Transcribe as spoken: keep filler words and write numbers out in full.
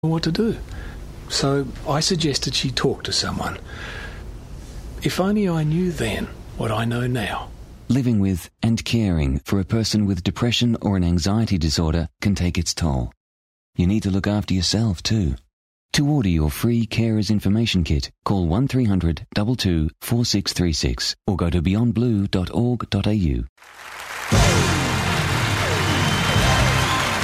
what to do. So I suggested she talk to someone. If only I knew then what I know now. Living with and caring for a person with depression or an anxiety disorder can take its toll. You need to look after yourself too. To order your free Carers Information Kit, call one three hundred two two four six three six or go to beyond blue dot org dot a u.